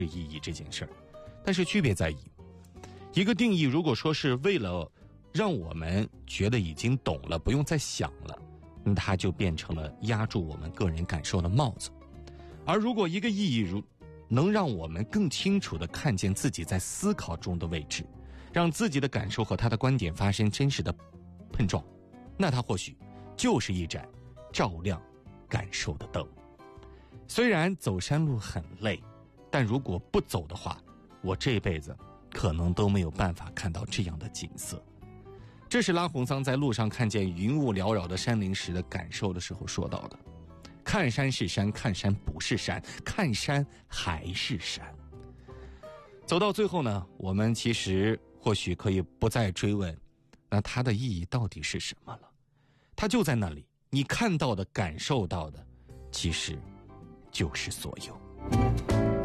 意义这件事儿，但是区别在于，一个定义如果说是为了让我们觉得已经懂了，不用再想了，它就变成了压住我们个人感受的帽子。而如果一个意义能让我们更清楚地看见自己在思考中的位置，让自己的感受和他的观点发生真实的碰撞，那它或许就是一盏照亮感受的灯。虽然走山路很累，但如果不走的话，我这辈子可能都没有办法看到这样的景色。这是拉红桑在路上看见云雾缭绕的山林时的感受的时候说到的。看山是山，看山不是山，看山还是山。走到最后呢，我们其实或许可以不再追问那它的意义到底是什么了，它就在那里，你看到的感受到的其实就是所有。